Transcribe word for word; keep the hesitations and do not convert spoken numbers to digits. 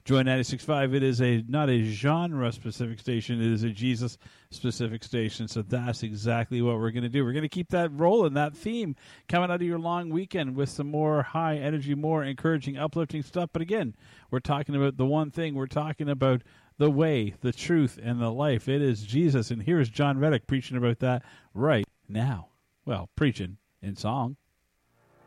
Joy ninety-six point five, it is a not a genre-specific station. It is a Jesus-specific station. So that's exactly what we're going to do. We're going to keep that rolling, that theme, coming out of your long weekend with some more high-energy, more encouraging, uplifting stuff. But again, we're talking about the one thing. We're talking about the way, the truth, and the life. It is Jesus. And here is John Reddick preaching about that right now. Well, preaching in song.